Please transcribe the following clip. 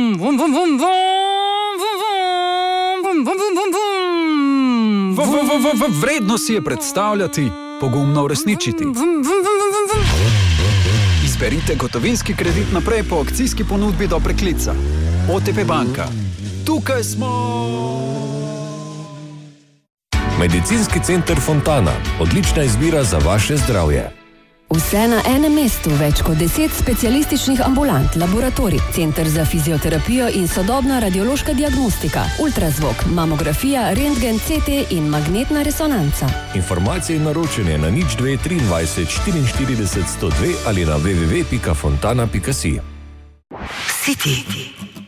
Vredno si je predstavljati, pogumno uresničiti. Izberite gotovinski kredit naprej po akcijski ponudbi do preklica. OTP banka. Tukaj smo! Medicinski center Fontana. Odlična izbira za vaše zdravje. Vse na enem mestu, več kot 10 specialističnih ambulant, laboratorij, center za fizioterapijo in sodobna radiološka diagnostika, ultrazvok, mamografija, rentgen, CT in magnetna resonanca. Informacije in naročanje na 02 23 44 102 ali na www.fontana.si. City.